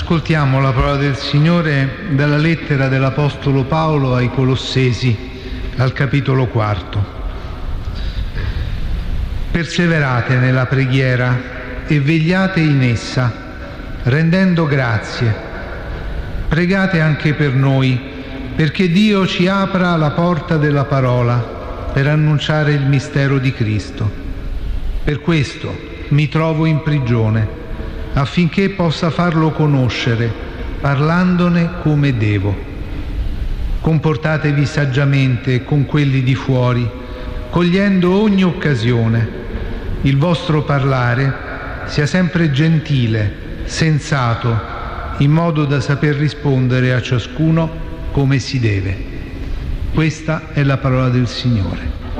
Ascoltiamo la parola del Signore dalla lettera dell'Apostolo Paolo ai Colossesi, al capitolo 4. Perseverate nella preghiera e vegliate in essa, rendendo grazie. Pregate anche per noi, perché Dio ci apra la porta della parola per annunciare il mistero di Cristo. Per questo mi trovo in prigione, affinché possa farlo conoscere, parlandone come devo. Comportatevi saggiamente con quelli di fuori, cogliendo ogni occasione. Il vostro parlare sia sempre gentile, sensato, in modo da saper rispondere a ciascuno come si deve. Questa è la parola del Signore.